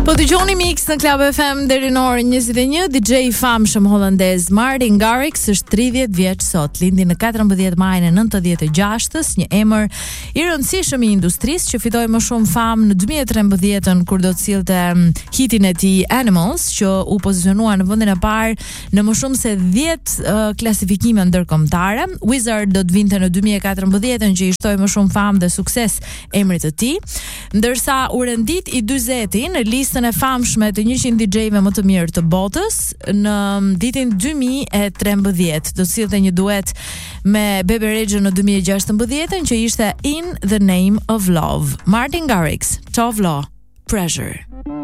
Po dëgjoni Mix në Club FM deri në orën 21. DJ i famshëm holandez Martin Garrix është 30 vjeç sot. Lindi në 14 maj në 96-s, një emër i rëndësishëm i industrisë që fitoi më shumë famë në 2013 kur do të sillte hitin e tij Animals, që u pozicionua në vendin e parë në më shumë se 10 klasifikime ndërkombëtare. Wizard do të vinte në 2014 që i shtoi më shumë famë dhe sukses emrit të tij, ndërsa u rendit i 40 në listën e famshme të 100 DJ-ve më të mirë të botës në vitin 2013. Do të sillte një duet me Bebe Rexha në 2016 që ishte In the Name of Love. Martin Garrix, Tove Lo, Pressure.